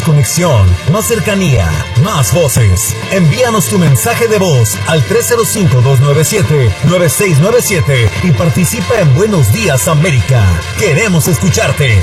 conexión, más cercanía, más voces. Envíanos tu mensaje de voz al 305-297-9697 y participa en Buenos Días América. Queremos escucharte.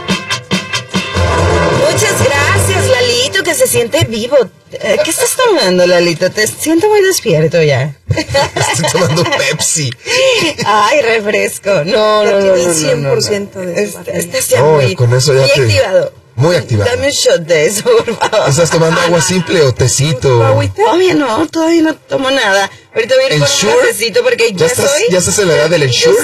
Muchas gracias, Lalito, que se siente vivo. ¿Qué estás tomando, Lalito? Te siento muy despierto ya. Estoy tomando Pepsi. Ay, refresco. No. 100% de eso. Estás ya muy, con eso ya muy activado. Muy activado. Dame un shot de eso, por favor. ¿Estás tomando agua simple o tecito? Todavía no tomo nada. Ahorita voy a ir con un cafecito porque ¿Ya estás en la edad del Ensure?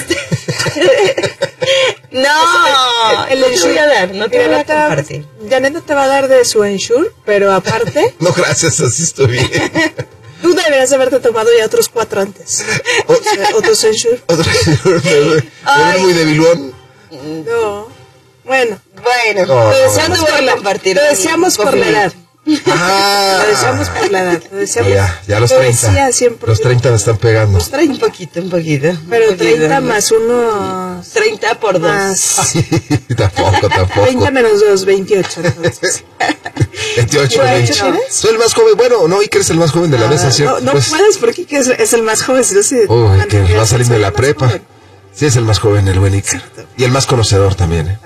No, el Ensure a dar, no te voy a compartir. Janet te va a dar de su Ensure, pero aparte... No, gracias, así estoy bien. Tú deberías haberte tomado ya otros 4 antes. Otros Ensure. Otro Ensure, ¿eres muy debilón? No. Bueno, lo deseamos por compartir. Lo deseamos por la edad. Lo deseamos por la edad. Lo deseamos. Ya los 30. Los 30 me están pegando. Los 30. Un poquito. Pero 30 más unos... 30 por 2. Sí, tampoco. 30 menos 2, 28 entonces. 28. Soy el más joven. Bueno, no, Iker es el más joven de la mesa, ¿cierto? No puedes porque Iker es el más joven. Que va saliendo de la prepa. Sí, es el más joven, el buen Iker. Y el más conocedor también,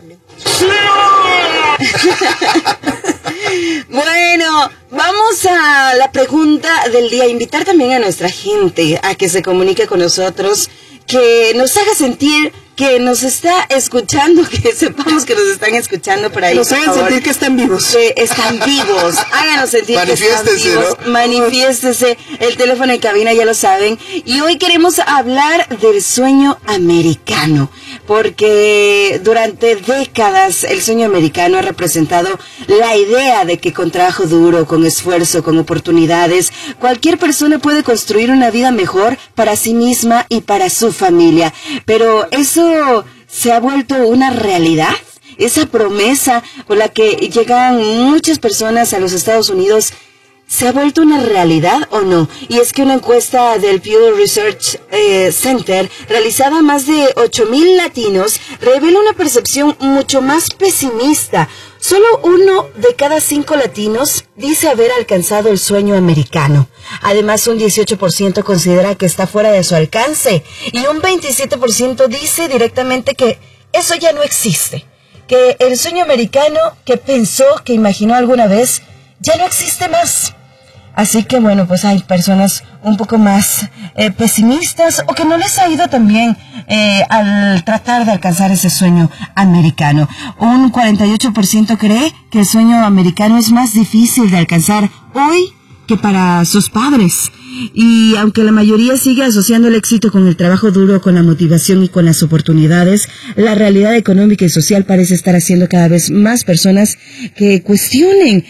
Bueno, vamos a la pregunta del día. Invitar también a nuestra gente a que se comunique con nosotros, que nos haga sentir que nos está escuchando, que sepamos que nos están escuchando por ahí. Nos hagan sentir que están vivos. Que están vivos. Háganos sentir que están vivos. ¿No? Manifiéstese. El teléfono en cabina ya lo saben. Y hoy queremos hablar del sueño americano, porque durante décadas el sueño americano ha representado la idea de que con trabajo duro, con esfuerzo, con oportunidades, cualquier persona puede construir una vida mejor para sí misma y para su familia. Pero eso se ha vuelto una realidad. Esa promesa con la que llegan muchas personas a los Estados Unidos, ¿se ha vuelto una realidad o no? Y es que una encuesta del Pew Research Center, realizada a más de 8,000 latinos, revela una percepción mucho más pesimista. Solo 1 de cada 5 latinos dice haber alcanzado el sueño americano. Además, un 18% considera que está fuera de su alcance y un 27% dice directamente que eso ya no existe, que el sueño americano que pensó, que imaginó alguna vez, ya no existe más. Así que bueno, pues hay personas un poco más pesimistas o que no les ha ido tan bien al tratar de alcanzar ese sueño americano. Un 48% cree que el sueño americano es más difícil de alcanzar hoy que para sus padres. Y aunque la mayoría sigue asociando el éxito con el trabajo duro, con la motivación y con las oportunidades, la realidad económica y social parece estar haciendo cada vez más personas que cuestionen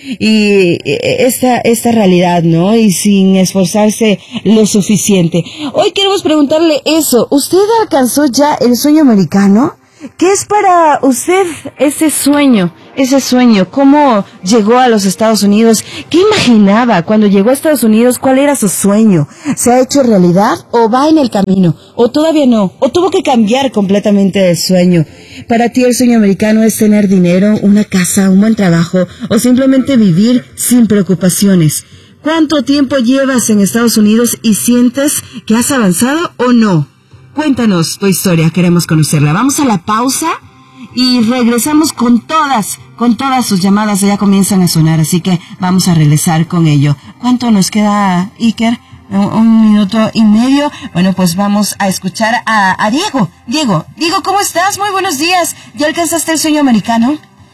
esta realidad, ¿no? Y sin esforzarse lo suficiente. Hoy queremos preguntarle eso. ¿Usted alcanzó ya el sueño americano? ¿Qué es para usted ese sueño? ¿Cómo llegó a los Estados Unidos? ¿Qué imaginaba cuando llegó a Estados Unidos? ¿Cuál era su sueño? ¿Se ha hecho realidad o va en el camino? ¿O todavía no? ¿O tuvo que cambiar completamente de sueño? Para ti el sueño americano es tener dinero, una casa, un buen trabajo o simplemente vivir sin preocupaciones. ¿Cuánto tiempo llevas en Estados Unidos y sientes que has avanzado o no? Cuéntanos tu historia, queremos conocerla. Vamos a la pausa y regresamos con todas sus llamadas. Ya comienzan a sonar, así que vamos a regresar con ello. ¿Cuánto nos queda, Iker? 1 minuto y medio. Bueno, pues vamos a escuchar a Diego. Diego, ¿cómo estás? Muy buenos días. ¿Ya alcanzaste el sueño americano?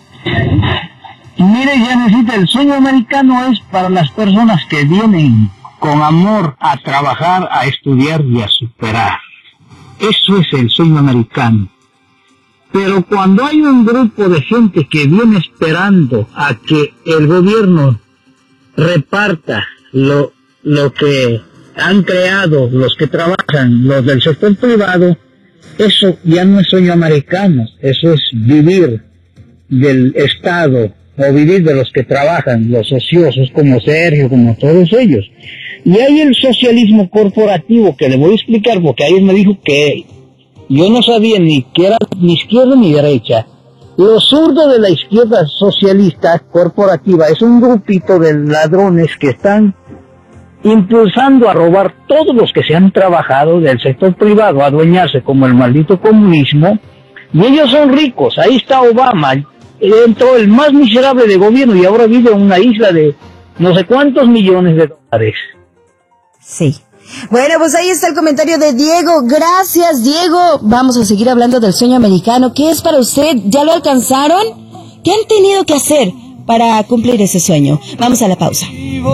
Mire, Janecita, el sueño americano es para las personas que vienen con amor a trabajar, a estudiar y a superar. Eso es el sueño americano. Pero cuando hay un grupo de gente que viene esperando a que el gobierno reparta lo que han creado los que trabajan, los del sector privado, eso ya no es sueño americano, eso es vivir del Estado o vivir de los que trabajan, los ociosos como Sergio, como todos ellos. Y hay el socialismo corporativo, que le voy a explicar, porque ayer me dijo que yo no sabía ni que era ni izquierda ni derecha, Los zurdos de la izquierda socialista corporativa es un grupito de ladrones que están impulsando a robar todos los que se han trabajado del sector privado, a adueñarse como el maldito comunismo, y ellos son ricos. Ahí está Obama, entró el más miserable de gobierno y ahora vive en una isla de no sé cuántos millones de dólares. Sí. Bueno, pues ahí está el comentario de Diego. Gracias, Diego. Vamos a seguir hablando del sueño americano. ¿Qué es para usted? ¿Ya lo alcanzaron? ¿Qué han tenido que hacer para cumplir ese sueño? Vamos a la pausa.